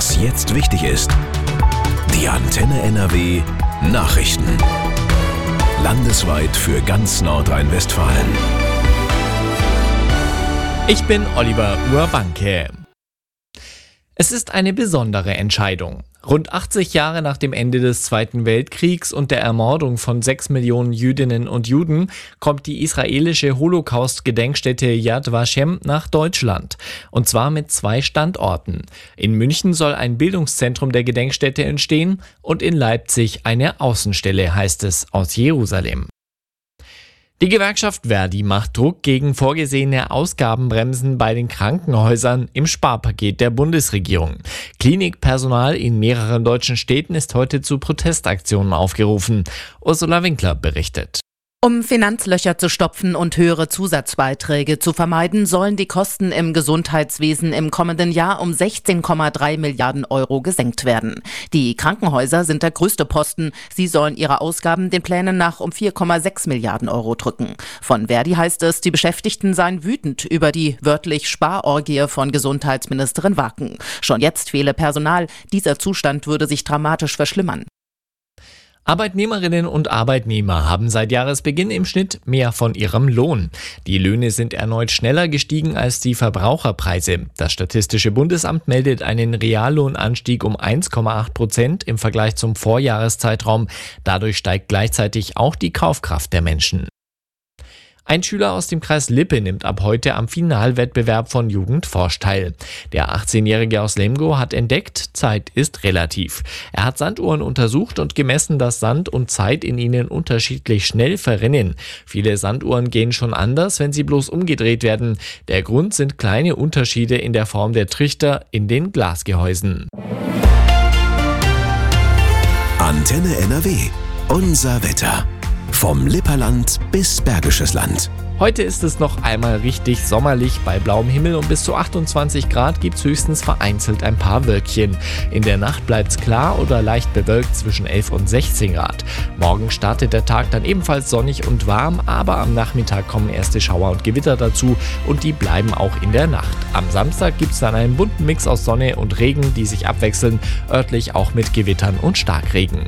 Was jetzt wichtig ist. Die Antenne NRW Nachrichten. Landesweit für ganz Nordrhein-Westfalen. Ich bin Oliver Urbanke. Es ist eine besondere Entscheidung. Rund 80 Jahre nach dem Ende des Zweiten Weltkriegs und der Ermordung von 6 Millionen Jüdinnen und Juden kommt die israelische Holocaust-Gedenkstätte Yad Vashem nach Deutschland. Und zwar mit 2 Standorten. In München soll ein Bildungszentrum der Gedenkstätte entstehen und in Leipzig eine Außenstelle, heißt es aus Jerusalem. Die Gewerkschaft Verdi macht Druck gegen vorgesehene Ausgabenbremsen bei den Krankenhäusern im Sparpaket der Bundesregierung. Klinikpersonal in mehreren deutschen Städten ist heute zu Protestaktionen aufgerufen. Ursula Winkler berichtet. Um Finanzlöcher zu stopfen und höhere Zusatzbeiträge zu vermeiden, sollen die Kosten im Gesundheitswesen im kommenden Jahr um 16,3 Milliarden Euro gesenkt werden. Die Krankenhäuser sind der größte Posten. Sie sollen ihre Ausgaben den Plänen nach um 4,6 Milliarden Euro drücken. Von Verdi heißt es, die Beschäftigten seien wütend über die wörtlich Sparorgie von Gesundheitsministerin Wacken. Schon jetzt fehle Personal. Dieser Zustand würde sich dramatisch verschlimmern. Arbeitnehmerinnen und Arbeitnehmer haben seit Jahresbeginn im Schnitt mehr von ihrem Lohn. Die Löhne sind erneut schneller gestiegen als die Verbraucherpreise. Das Statistische Bundesamt meldet einen Reallohnanstieg um 1,8% im Vergleich zum Vorjahreszeitraum. Dadurch steigt gleichzeitig auch die Kaufkraft der Menschen. Ein Schüler aus dem Kreis Lippe nimmt ab heute am Finalwettbewerb von Jugendforsch teil. Der 18-Jährige aus Lemgo hat entdeckt, Zeit ist relativ. Er hat Sanduhren untersucht und gemessen, dass Sand und Zeit in ihnen unterschiedlich schnell verrinnen. Viele Sanduhren gehen schon anders, wenn sie bloß umgedreht werden. Der Grund sind kleine Unterschiede in der Form der Trichter in den Glasgehäusen. Antenne NRW. Unser Wetter. Vom Lipperland bis Bergisches Land. Heute ist es noch einmal richtig sommerlich bei blauem Himmel und bis zu 28 Grad gibt es höchstens vereinzelt ein paar Wölkchen. In der Nacht bleibt es klar oder leicht bewölkt zwischen 11 und 16 Grad. Morgen startet der Tag dann ebenfalls sonnig und warm, aber am Nachmittag kommen erste Schauer und Gewitter dazu und die bleiben auch in der Nacht. Am Samstag gibt es dann einen bunten Mix aus Sonne und Regen, die sich abwechseln, örtlich auch mit Gewittern und Starkregen.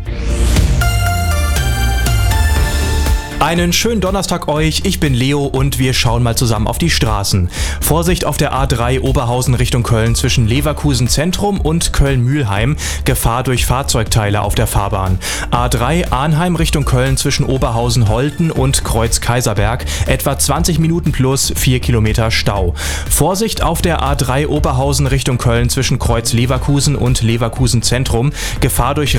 Einen schönen Donnerstag euch, ich bin Leo und wir schauen mal zusammen auf die Straßen. Vorsicht auf der A3 Oberhausen Richtung Köln zwischen Leverkusen Zentrum und Köln-Mühlheim. Gefahr durch Fahrzeugteile auf der Fahrbahn. A3 Arnheim Richtung Köln zwischen Oberhausen-Holten und Kreuz-Kaiserberg. Etwa 20 Minuten plus 4 Kilometer Stau. Vorsicht auf der A3 Oberhausen Richtung Köln zwischen Kreuz-Leverkusen und Leverkusen Zentrum. Gefahr durch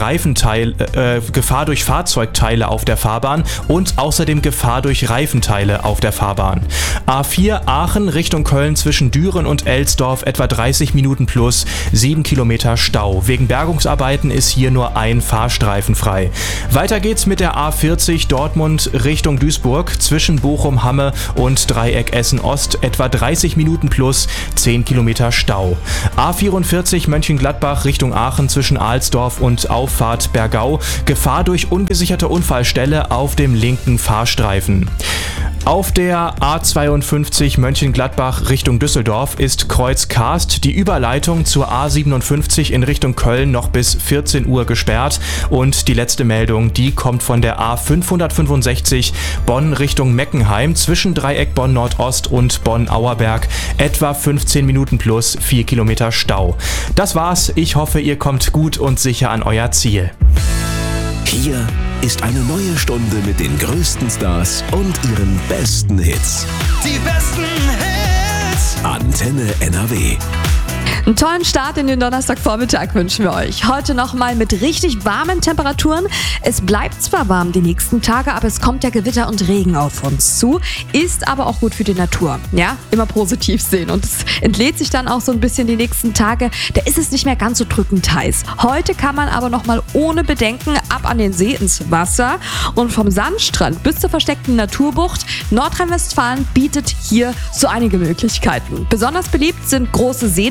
Fahrzeugteile auf der Fahrbahn und außerdem Gefahr durch Reifenteile auf der Fahrbahn. A4 Aachen Richtung Köln zwischen Düren und Elsdorf etwa 30 Minuten plus 7 Kilometer Stau. Wegen Bergungsarbeiten ist hier nur ein Fahrstreifen frei. Weiter geht's mit der A40 Dortmund Richtung Duisburg zwischen Bochum-Hamme und Dreieck Essen-Ost etwa 30 Minuten plus 10 Kilometer Stau. A44 Mönchengladbach Richtung Aachen zwischen Alsdorf und Auffahrt Bergau. Gefahr durch ungesicherte Unfallstelle auf dem linken Fahrstreifen. Auf der A52 Mönchengladbach Richtung Düsseldorf ist Kreuz Karst die Überleitung zur A57 in Richtung Köln noch bis 14 Uhr gesperrt. Und die letzte Meldung, die kommt von der A565 Bonn Richtung Meckenheim zwischen Dreieck Bonn Nordost und Bonn Auerberg. Etwa 15 Minuten plus 4 Kilometer Stau. Das war's. Ich hoffe, ihr kommt gut und sicher an euer Ziel. Hier ist eine neue Stunde mit den größten Stars und ihren besten Hits. Die besten Hits! Antenne NRW. Einen tollen Start in den Donnerstagvormittag wünschen wir euch. Heute nochmal mit richtig warmen Temperaturen. Es bleibt zwar warm die nächsten Tage, aber es kommt ja Gewitter und Regen auf uns zu. Ist aber auch gut für die Natur. Ja, immer positiv sehen. Und es entlädt sich dann auch so ein bisschen die nächsten Tage. Da ist es nicht mehr ganz so drückend heiß. Heute kann man aber nochmal ohne Bedenken ab an den See ins Wasser. Und vom Sandstrand bis zur versteckten Naturbucht. Nordrhein-Westfalen bietet hier so einige Möglichkeiten. Besonders beliebt sind große Seen mit guter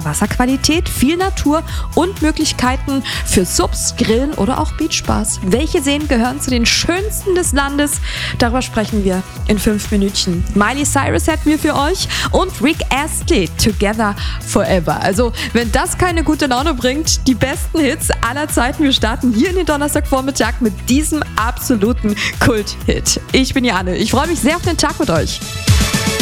bester Wasserqualität, viel Natur und Möglichkeiten für Subs, Grillen oder auch Beachspaß. Welche Seen gehören zu den schönsten des Landes? Darüber sprechen wir in 5 Minütchen. Miley Cyrus hätten wir für euch und Rick Astley, Together Forever. Also, wenn das keine gute Laune bringt, die besten Hits aller Zeiten. Wir starten hier in den Donnerstagvormittag mit diesem absoluten Kult-Hit. Ich bin Janne. Ich freue mich sehr auf den Tag mit euch.